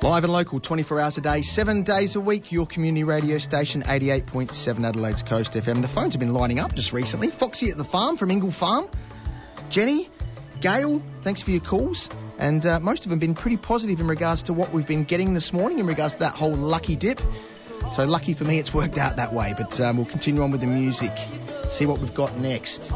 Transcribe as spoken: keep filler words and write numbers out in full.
Live and local, twenty-four hours a day, seven days a week, your community radio station, eighty-eight point seven Adelaide's Coast F M. The phones have been lining up just recently. Foxy at the farm from Ingle Farm. Jenny, Gail, thanks for your calls. And uh, most of them have been pretty positive in regards to what we've been getting this morning in regards to that whole lucky dip. So lucky for me it's worked out that way. But um, we'll continue on with the music, see what we've got next.